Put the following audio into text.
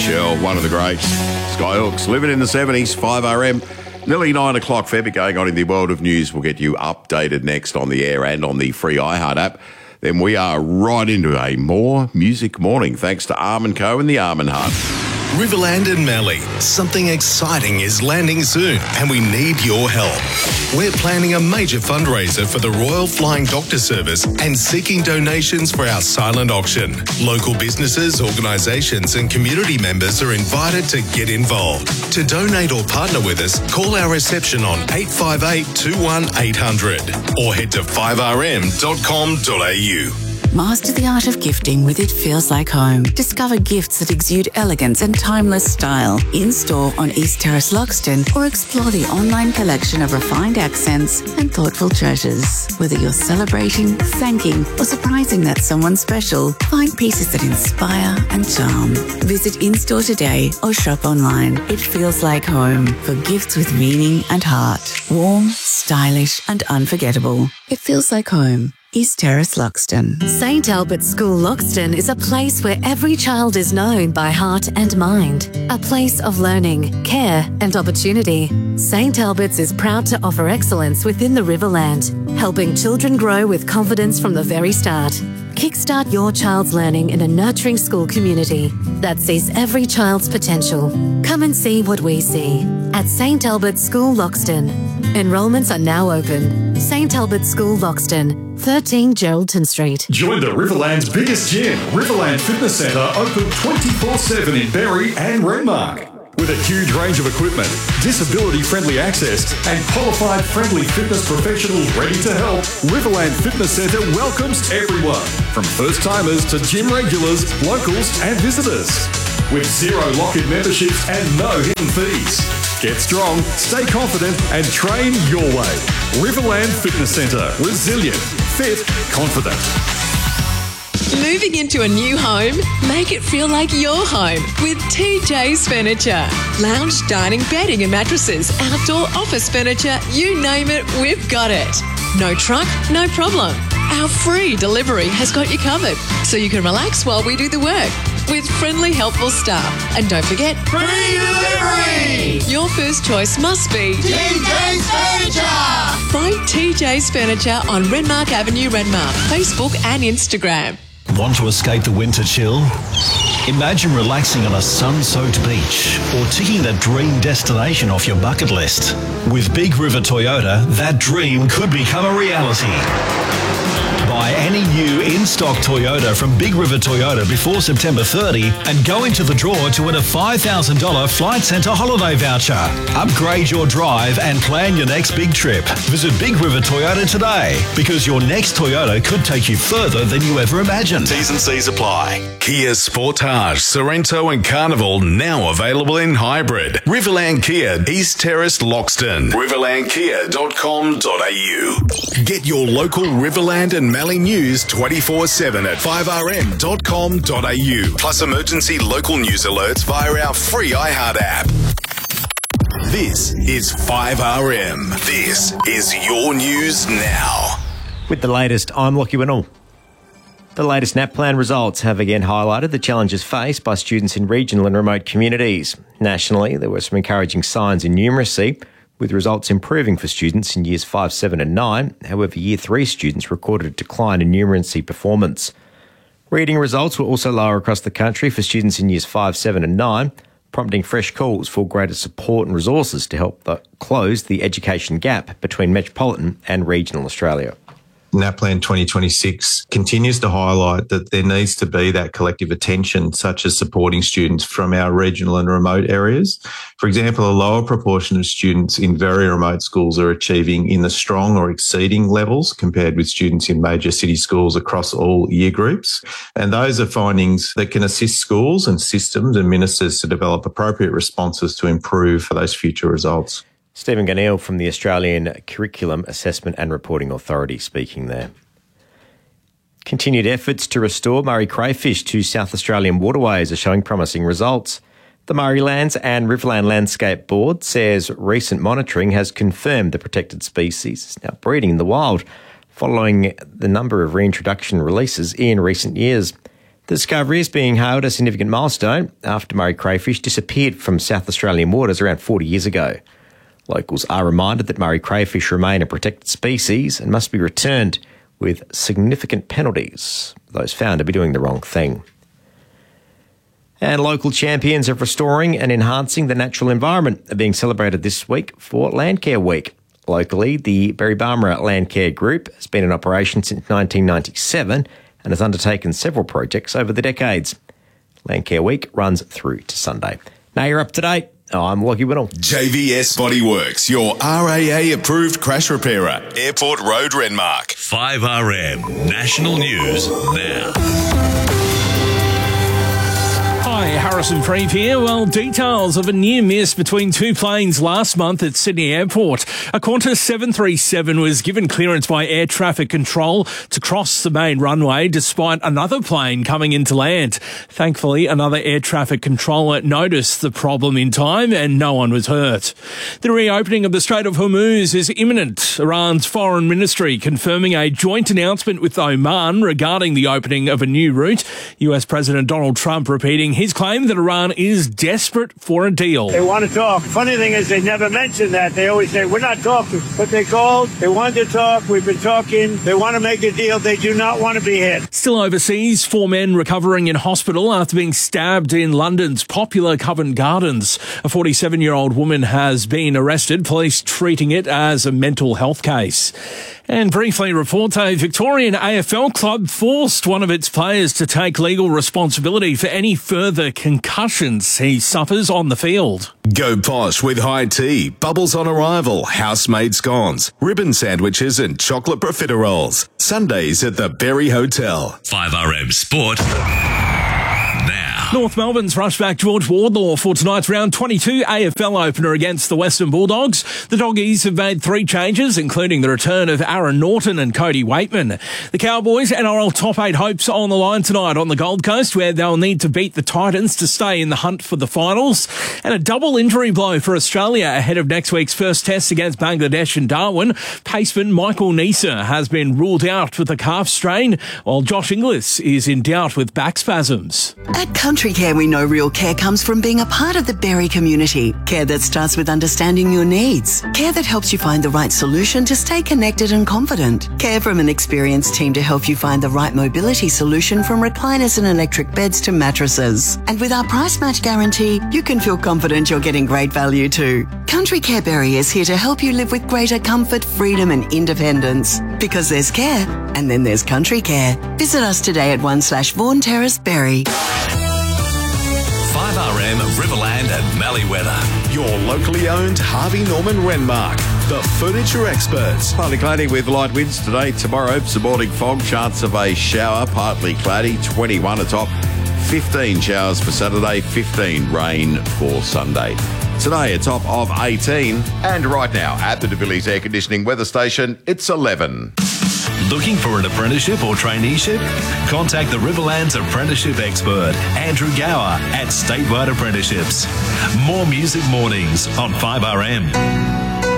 Shell, one of the greats. Skyhooks, living in the 70s, 5RM. Nearly 9 o'clock, fair bit going on in the world of news. We'll get you updated next on the air and on the free iHeart app. Then we are right into a more music morning, thanks to Arm & Co. and the Arm & Hut. Riverland and Mallee, something exciting is landing soon and we need your help. We're planning a major fundraiser for the Royal Flying Doctor Service and seeking donations for our silent auction. Local businesses, organisations and community members are invited to get involved. To donate or partner with us, call our reception on 858 21 800 or head to 5rm.com.au. Master the art of gifting with It Feels Like Home. Discover gifts that exude elegance and timeless style in-store on East Terrace, Loxton, or explore the online collection of refined accents and thoughtful treasures. Whether you're celebrating, thanking, or surprising that someone special, find pieces that inspire and charm. Visit in-store today or shop online. It Feels Like Home for gifts with meaning and heart. Warm, stylish, and unforgettable. It Feels Like Home. East Terrace, Loxton. St Albert's School Loxton is a place where every child is known by heart and mind. A place of learning, care and opportunity. St Albert's is proud to offer excellence within the Riverland, helping children grow with confidence from the very start. Kickstart your child's learning in a nurturing school community that sees every child's potential. Come and see what we see at St Albert's School Loxton. Enrolments are now open. St Albert's School Loxton, 13 Geraldton Street. Join the Riverland's biggest gym, Riverland Fitness Centre, open 24/7 in Berry and Renmark. With a huge range of equipment, disability-friendly access and qualified friendly fitness professionals ready to help, Riverland Fitness Centre welcomes everyone, from first-timers to gym regulars, locals and visitors. With zero lock-in memberships and no hidden fees. Get strong, stay confident and train your way. Riverland Fitness Centre. Resilient, fit, confident. Moving into a new home? Make it feel like your home with TJ's Furniture. Lounge, dining, bedding and mattresses, outdoor office furniture, you name it, we've got it. No truck, no problem. Our free delivery has got you covered, so you can relax while we do the work. With friendly, helpful staff. And don't forget, free delivery! Your first choice must be TJ's Furniture! Find TJ's Furniture on Renmark Avenue, Renmark, Facebook and Instagram. Want to escape the winter chill? Imagine relaxing on a sun-soaked beach or ticking that dream destination off your bucket list. With Big River Toyota, that dream could become a reality. Buy any new in-stock Toyota from Big River Toyota before September 30 and go into the draw to win a $5,000 Flight Centre holiday voucher. Upgrade your drive and plan your next big trip. Visit Big River Toyota today because your next Toyota could take you further than you ever imagined. T's and C's apply. Kia Sportage, Sorrento and Carnival now available in hybrid. Riverland Kia, East Terrace, Loxton. riverlandkia.com.au. Get your local Riverland and Mallee news 24/7 at 5rm.com.au. Plus emergency local news alerts via our free iHeart app. This is 5RM. This is your news now. With the latest, I'm Lockie Winnell. The latest NAPLAN results have again highlighted the challenges faced by students in regional and remote communities. Nationally, there were some encouraging signs in numeracy, with results improving for students in years 5, 7 and 9. However, Year 3 students recorded a decline in numeracy performance. Reading results were also lower across the country for students in years 5, 7 and 9, prompting fresh calls for greater support and resources to help close the education gap between metropolitan and regional Australia. NAPLAN 2026 continues to highlight that there needs to be that collective attention, such as supporting students from our regional and remote areas. For example, a lower proportion of students in very remote schools are achieving in the strong or exceeding levels compared with students in major city schools across all year groups. And those are findings that can assist schools and systems and ministers to develop appropriate responses to improve those future results. Stephen Garnell from the Australian Curriculum Assessment and Reporting Authority speaking there. Continued efforts to restore Murray crayfish to South Australian waterways are showing promising results. The Murray Lands and Riverland Landscape Board says recent monitoring has confirmed the protected species is now breeding in the wild, following the number of reintroduction releases in recent years. The discovery is being hailed a significant milestone after Murray crayfish disappeared from South Australian waters around 40 years ago. Locals are reminded that Murray crayfish remain a protected species and must be returned with significant penalties for those found to be doing the wrong thing. And local champions of restoring and enhancing the natural environment are being celebrated this week for Landcare Week. Locally, the Berry Barmera Landcare Group has been in operation since 1997 and has undertaken several projects over the decades. Landcare Week runs through to Sunday. Now you're up to date. I'm Lockie Whittle. JVS Bodyworks, your RAA-approved crash repairer. Airport Road, Renmark. 5RM National News now. Hi, Harrison Freeve here. Well, details of a near miss between two planes last month at Sydney Airport. A Qantas 737 was given clearance by air traffic control to cross the main runway despite another plane coming into land. Thankfully, another air traffic controller noticed the problem in time and no one was hurt. The reopening of the Strait of Hormuz is imminent. Iran's foreign ministry confirming a joint announcement with Oman regarding the opening of a new route. US President Donald Trump repeating his claim that Iran is desperate for a deal. They want to talk. Funny thing is they never mention that. They always say, we're not talking. But they called. They wanted to talk. We've been talking. They want to make a deal. They do not want to be hit. Still overseas, 4 men recovering in hospital after being stabbed in London's popular Covent Gardens. A 47-year-old woman has been arrested, police treating it as a mental health case. And briefly report, a Victorian AFL club forced one of its players to take legal responsibility for any further concussions he suffers on the field. Go posh with high tea, bubbles on arrival, house-made scones, ribbon sandwiches and chocolate profiteroles. Sundays at the Berry Hotel. 5RM Sport. North Melbourne's rushback George Wardlaw for tonight's round 22 AFL opener against the Western Bulldogs. The Doggies have made 3 changes, including the return of Aaron Norton and Cody Waitman. The Cowboys' NRL top 8 hopes on the line tonight on the Gold Coast, where they'll need to beat the Titans to stay in the hunt for the finals. And a double injury blow for Australia ahead of next week's first test against Bangladesh and Darwin. Paceman Michael Neser has been ruled out with a calf strain, while Josh Inglis is in doubt with back spasms. At Country Care, we know real care comes from being a part of the Berry community. Care that starts with understanding your needs. Care that helps you find the right solution to stay connected and confident. Care from an experienced team to help you find the right mobility solution, from recliners and electric beds to mattresses. And with our price match guarantee, you can feel confident you're getting great value too. Country Care Berry is here to help you live with greater comfort, freedom and independence. Because there's care, and then there's Country Care. Visit us today at 1/Vaughan Terrace, Berry. 5RM Riverland and Mallee weather. Your locally owned Harvey Norman Renmark, the furniture experts. Partly cloudy with light winds today. Tomorrow, some morning fog, chance of a shower, partly cloudy, 21 atop. 15 showers for Saturday, 15 rain for Sunday. Today, a top of 18. And right now, at the De Villiers Air Conditioning weather station, it's 11. Looking for an apprenticeship or traineeship? Contact the Riverland's apprenticeship expert, Andrew Gower at Statewide Apprenticeships. More music mornings on 5RM.